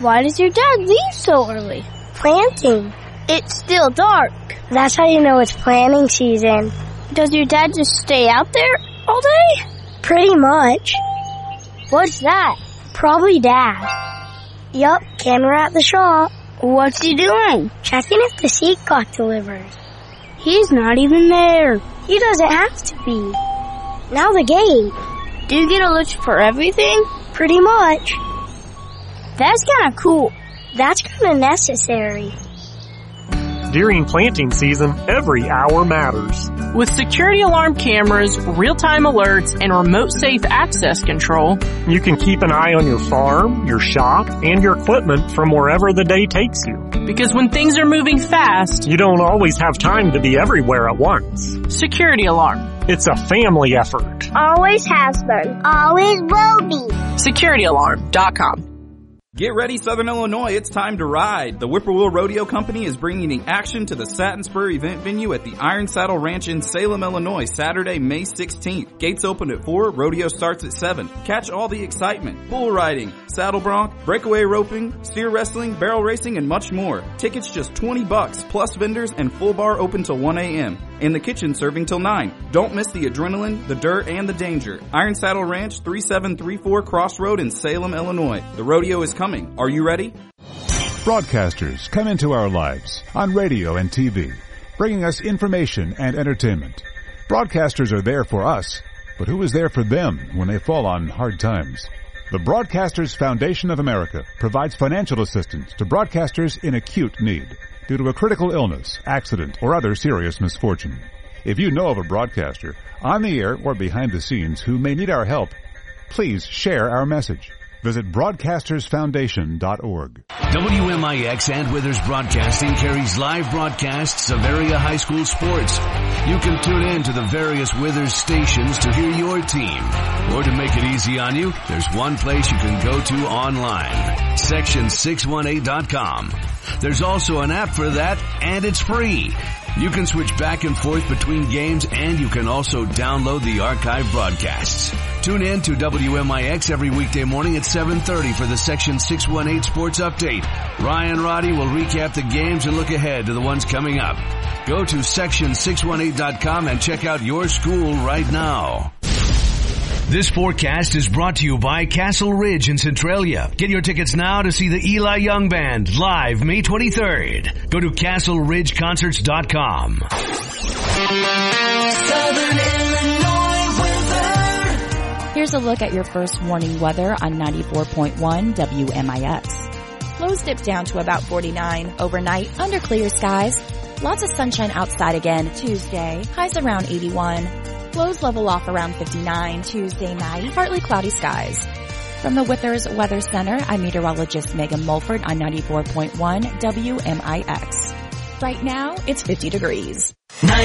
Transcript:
Why does your dad leave so early? Planting. It's still dark. That's how you know it's planting season. Does your dad just stay out there all day? Pretty much. What's that? Probably Dad. Yup, camera at the shop. What's he doing? Checking if the seat got delivered. He's not even there. He doesn't have to be. Now the gate. Do you get a list for everything? Pretty much. That's kind of cool. That's kind of necessary. During planting season, every hour matters. With security alarm cameras, real-time alerts, and remote safe access control, you can keep an eye on your farm, your shop, and your equipment from wherever the day takes you. Because when things are moving fast, you don't always have time to be everywhere at once. Security alarm. It's a family effort. Always has been. Always will be. SecurityAlarm.com. Get ready, Southern Illinois, it's time to ride. The Whippoorwill Rodeo Company is bringing action to the Satin Spur event venue at the Iron Saddle Ranch in Salem, Illinois, Saturday, May 16th. Gates open at 4, rodeo starts at 7. Catch all the excitement, bull riding, saddle bronc, breakaway roping, steer wrestling, barrel racing, and much more. Tickets just $20, plus vendors and full bar open till 1 a.m. and the kitchen serving till 9. Don't miss the adrenaline, the dirt, and the danger. Iron Saddle Ranch, 3734 Crossroad in Salem, Illinois. The rodeo is coming. Are you ready? Broadcasters come into our lives on radio and TV, bringing us information and entertainment. Broadcasters are there for us, but who is there for them when they fall on hard times? The Broadcasters Foundation of America provides financial assistance to broadcasters in acute need due to a critical illness, accident, or other serious misfortune. If you know of a broadcaster on the air or behind the scenes who may need our help, please share our message. Visit broadcastersfoundation.org. WMIX and Withers Broadcasting carries live broadcasts of area high school sports. You can tune in to the various Withers stations to hear your team. Or to make it easy on you, there's one place you can go to online, section618.com. There's also an app for that, and it's free. You can switch back and forth between games, and you can also download the archive broadcasts. Tune in to WMIX every weekday morning at 7:30 for the Section 618 Sports Update. Ryan Roddy will recap the games and look ahead to the ones coming up. Go to section618.com and check out your school right now. This forecast is brought to you by Castle Ridge in Centralia. Get your tickets now to see the Eli Young Band live May 23rd. Go to castleridgeconcerts.com. Southern Illinois weather. Here's a look at your first warning weather on 94.1 WMIX. Lows dip down to about 49 overnight under clear skies. Lots of sunshine outside again Tuesday. Highs around 81. Lows level off around 59 Tuesday night. Partly cloudy skies. From the Withers Weather Center, I'm meteorologist Megan Mulford on 94.1 WMIX. Right now, it's 50 degrees.